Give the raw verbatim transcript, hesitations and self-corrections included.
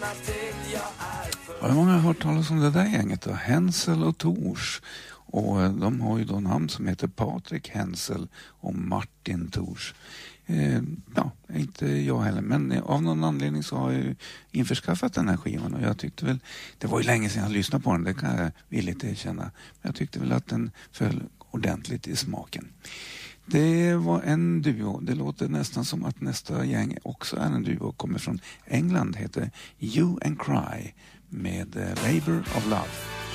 Har du många hört talas om det där gänget då? Hensel och Tors. Och de har ju då namn som heter Patrik Hensel och Martin Tors. Eh, ja, inte jag heller. Men av någon anledning så har jag ju införskaffat den här skivan. Och jag tyckte väl, det var ju länge sedan jag lyssnade på den, det kan jag villigt erkänna. Men jag tyckte väl att den föll ordentligt i smaken. Det var en duo. Det låter nästan som att nästa gäng också är en duo. Kommer från England, heter You and Cry med Labour of Love.